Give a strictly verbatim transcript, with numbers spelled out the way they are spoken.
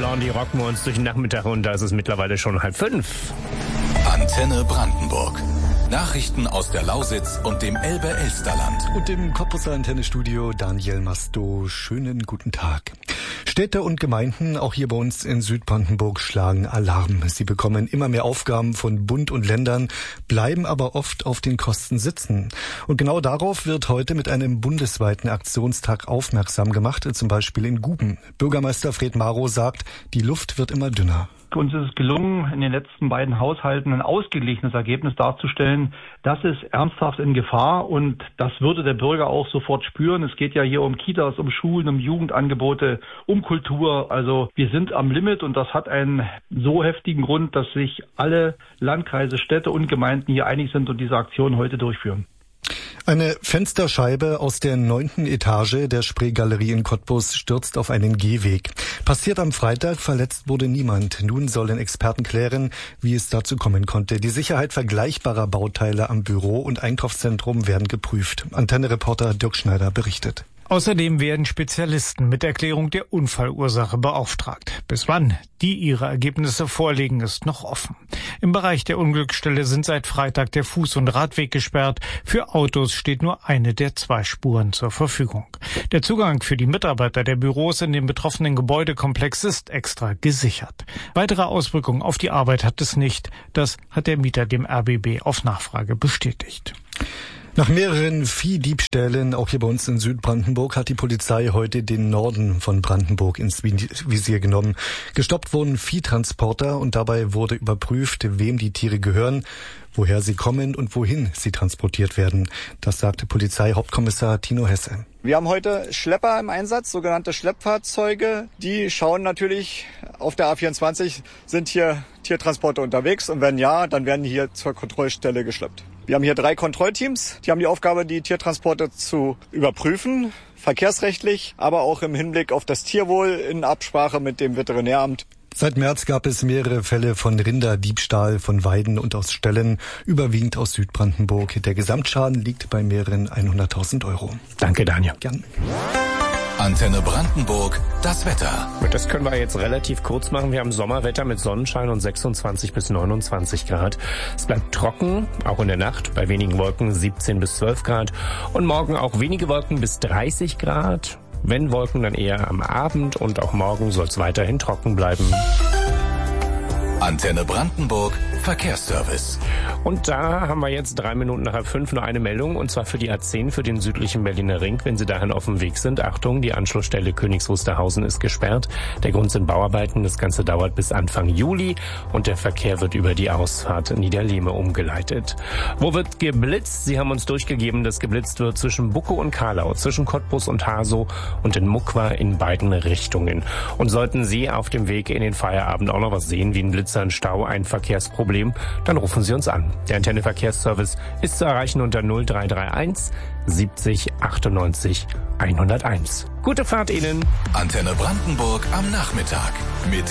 Blondie rocken wir uns durch den Nachmittag und da ist es mittlerweile schon halb fünf. Antenne Brandenburg. Nachrichten aus der Lausitz und dem Elbe-Elsterland. Und im Cottbuser Antennestudio Daniel Masto. Schönen guten Tag. Städte und Gemeinden, auch hier bei uns in Südbrandenburg, schlagen Alarm. Sie bekommen immer mehr Aufgaben von Bund und Ländern, bleiben aber oft auf den Kosten sitzen. Und genau darauf wird heute mit einem bundesweiten Aktionstag aufmerksam gemacht, zum Beispiel in Guben. Bürgermeister Fred Marow sagt, die Luft wird immer dünner. Uns ist es gelungen, in den letzten beiden Haushalten ein ausgeglichenes Ergebnis darzustellen. Das ist ernsthaft in Gefahr und das würde der Bürger auch sofort spüren. Es geht ja hier um Kitas, um Schulen, um Jugendangebote, um Kultur. Also wir sind am Limit und das hat einen so heftigen Grund, dass sich alle Landkreise, Städte und Gemeinden hier einig sind und diese Aktion heute durchführen. Eine Fensterscheibe aus der neunten Etage der Spree-Galerie in Cottbus stürzt auf einen Gehweg. Passiert am Freitag, verletzt wurde niemand. Nun sollen Experten klären, wie es dazu kommen konnte. Die Sicherheit vergleichbarer Bauteile am Büro- und Einkaufszentrum werden geprüft. Antenne-Reporter Dirk Schneider berichtet. Außerdem werden Spezialisten mit Erklärung der Unfallursache beauftragt. Bis wann die ihre Ergebnisse vorlegen, ist noch offen. Im Bereich der Unglücksstelle sind seit Freitag der Fuß- und Radweg gesperrt. Für Autos steht nur eine der zwei Spuren zur Verfügung. Der Zugang für die Mitarbeiter der Büros in dem betroffenen Gebäudekomplex ist extra gesichert. Weitere Auswirkungen auf die Arbeit hat es nicht. Das hat der Mieter dem R B B auf Nachfrage bestätigt. Nach mehreren Viehdiebstählen, auch hier bei uns in Südbrandenburg, hat die Polizei heute den Norden von Brandenburg ins Visier genommen. Gestoppt wurden Viehtransporter und dabei wurde überprüft, wem die Tiere gehören, woher sie kommen und wohin sie transportiert werden. Das sagte Polizeihauptkommissar Tino Hesse. Wir haben heute Schlepper im Einsatz, sogenannte Schleppfahrzeuge. Die schauen natürlich auf der A vierundzwanzig, sind hier Tiertransporte unterwegs und wenn ja, dann werden die hier zur Kontrollstelle geschleppt. Wir haben hier drei Kontrollteams, die haben die Aufgabe, die Tiertransporte zu überprüfen, verkehrsrechtlich, aber auch im Hinblick auf das Tierwohl in Absprache mit dem Veterinäramt. Seit März gab es mehrere Fälle von Rinderdiebstahl von Weiden und aus Ställen, überwiegend aus Südbrandenburg. Der Gesamtschaden liegt bei mehreren hunderttausend Euro. Danke, Daniel. Gern. Antenne Brandenburg, das Wetter. Das können wir jetzt relativ kurz machen. Wir haben Sommerwetter mit Sonnenschein und sechsundzwanzig bis neunundzwanzig Grad. Es bleibt trocken, auch in der Nacht, bei wenigen Wolken siebzehn bis zwölf Grad. Und morgen auch wenige Wolken bis dreißig Grad. Wenn Wolken, dann eher am Abend und auch morgen soll es weiterhin trocken bleiben. Antenne Brandenburg, Verkehrsservice. Und da haben wir jetzt drei Minuten nach halb fünf nur eine Meldung, und zwar für die A zehn, für den südlichen Berliner Ring, wenn Sie dahin auf dem Weg sind. Achtung, die Anschlussstelle Königs Wusterhausen ist gesperrt. Der Grund sind Bauarbeiten. Das Ganze dauert bis Anfang Juli und der Verkehr wird über die Ausfahrt Niederlehme umgeleitet. Wo wird geblitzt? Sie haben uns durchgegeben, dass geblitzt wird zwischen Buckow und Karlau, zwischen Cottbus und Hasow und in Muckwa in beiden Richtungen. Und sollten Sie auf dem Weg in den Feierabend auch noch was sehen, wie ein Blitzer, ein Stau, ein Verkehrsproblem, dann rufen Sie uns an. Der Antenne Verkehrsservice ist zu erreichen unter null drei drei eins siebzig achtundneunzig hunderteins. Gute Fahrt Ihnen. Antenne Brandenburg am Nachmittag mit